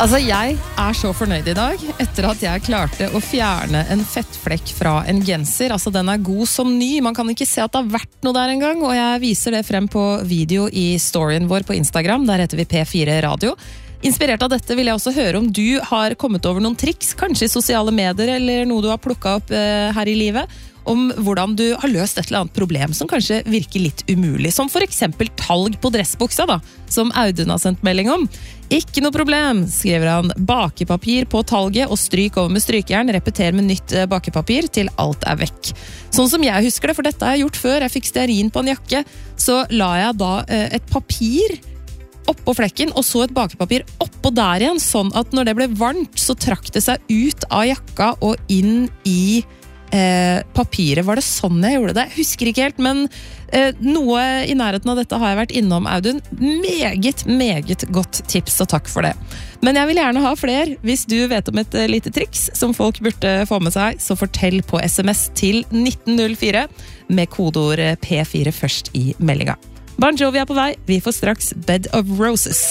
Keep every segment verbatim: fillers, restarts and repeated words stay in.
Altså, jeg er så fornøyd i dag etter at jeg klarte å fjerne en fettflekk fra en genser. Altså, den er god som ny. Man kan ikke se at det har vært noe der en gang, og jeg viser det frem på video i storyen vår på Instagram. Der heter vi P fire Radio. Inspirert av dette vil jeg også høre om du har kommet over noen triks, kanskje i sosiale medier, eller noe du har plukket opp eh, her i livet, om hvordan du har løst et eller annet problem som kanskje virker litt umulig, som for eksempel talg på dressbuksa da, som Audun har sendt melding om. Ikke noe problem, skriver han. Bakepapir på talget og stryk over med strykjern, repeter med nytt bakepapir til alt er vekk. Sånn som jeg husker det, for dette har jeg gjort før, jeg fikk stearin på en jakke, så la jeg da et papir oppå flekken, og så et bakepapir oppå der igjen, sånn at når det ble varmt, så trakk det seg ut av jakka og inn i Eh, papiret. Var det sånn jeg gjorde det? Jeg husker ikke helt, men eh, noe i nærheten av dette har jeg vært innom, Audun. Meget, meget godt tips, og takk for det. Men jeg vil gjerne ha flere. Hvis du vet om et uh, lite triks som folk burde få med seg, så fortell på sms til nitten null fire med kodeord P fire først i meldinga. Bon Jovi er på vei. Vi får straks Bed of Roses.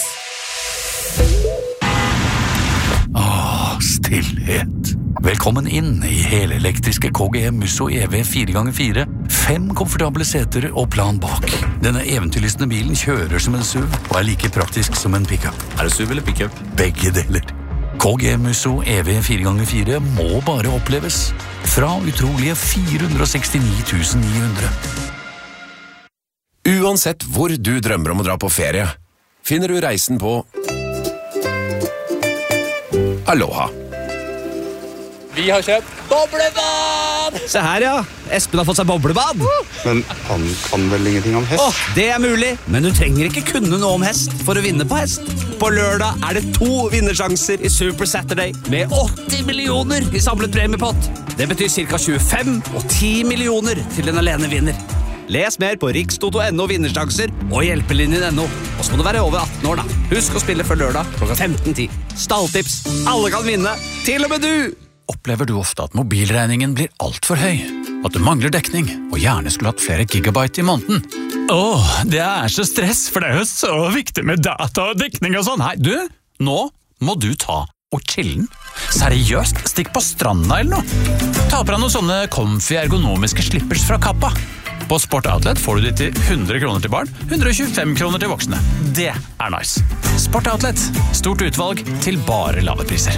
Åh, stillhet. Velkommen inn i helelektriske K G M Musso E V fire ganger fire. Fem komfortable seter og plan bak. Denne eventyrlystne bilen kjører som en SUV og er like praktisk som en pickup. Er det SUV eller pickup? Begge deler. K G M Musso E V fire ganger fire må bare oppleves. Fra utrolige fire hundre og sekstini tusen ni hundre. Uansett hvor du drømmer om å dra på ferie, finner du reisen på Aloha. Vi har kjøpt boblebad! Se her, ja. Espen har fått seg boblebad. Men han kan vel ingenting om hest? Åh, det er mulig, men du trenger ikke kunne noe om hest for å vinne på hest. På lørdag er det to vinnersjanser i Super Saturday med åtti millioner i samlet premiepott. Det betyr cirka tjuefem og ti millioner til den alene vinner. Les mer på rikstoto punktum no vinnersjanser og hjelpelinjen punktum no. Og så må du være over atten år da. Husk å spille før lørdag klokka femten ti. Stalltips. Alle kan vinne. Til og med du! Opplever du ofte at mobilregningen blir alt for høy? At du mangler dekning, og gjerne skulle hatt flere gigabyte i måneden? Åh, det er så stress, for det er jo så viktig med data og dekning og sånn. Hei, du, nå må du ta og chillen. Seriøst, stikk på stranda eller noe. Ta på deg noen sånne comfy ergonomiske slippers fra Kappa. På Sport Outlet får du de til hundre kroner til barn, hundre og tjuefem kroner til voksne. Det er nice. Sport Outlet, stort utvalg til bare lave priser.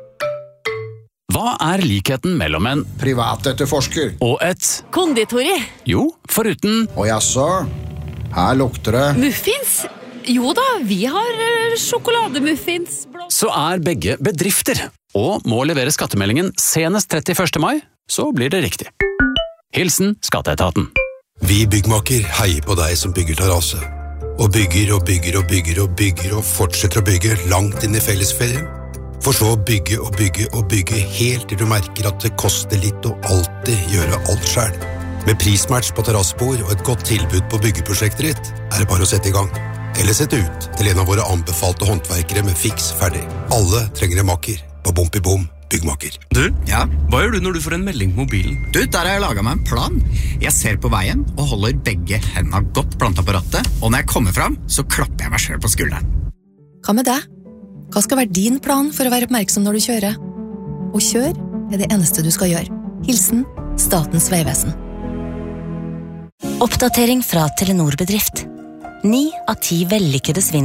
Hva er likheten mellom en privatetterforsker og et konditori? Jo, foruten og jaså, her lukter det muffins? Jo da, vi har sjokolademuffins. Så er begge bedrifter, og må levere skattemeldingen senest trettiførste mai, så blir det riktig. Hilsen Skatteetaten. Vi byggmaker heier på deg som bygger terrasse. Og bygger og bygger og bygger og bygger og fortsetter å bygge langt inn i fellesferien. For så å bygge og bygge og bygge helt til du merker at det koster litt å alltid gjøre alt selv. Med prismatch på terrassebord og et godt tilbud på byggeprosjektet ditt, er det bare å sette i gang. Eller sette ut til en av våre anbefalte håndverkere med fiks ferdig. Alle trenger en makker på Bompibom byggmaker. Du, ja? Hva gjør du når du får en melding på mobilen? Du, der har jeg laget meg en plan. Jeg ser på veien og holder begge hendene godt plantet på rattet, og når jeg kommer fram, så klapper jeg meg selv på skulderen. Hva med deg? Hva skal være din plan for å være oppmerksom når du kjører? Å kjøre er det eneste du skal gjøre. Hilsen Statens vegvesen. Oppdatering fra Telenor bedrift. Ni av ti vellykkede svindlere